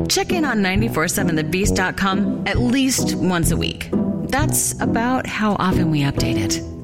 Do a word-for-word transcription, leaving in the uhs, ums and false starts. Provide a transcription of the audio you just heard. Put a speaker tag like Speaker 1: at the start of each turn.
Speaker 1: Check in on nine four seven the beast dot com at least once a week. That's about how often we update it.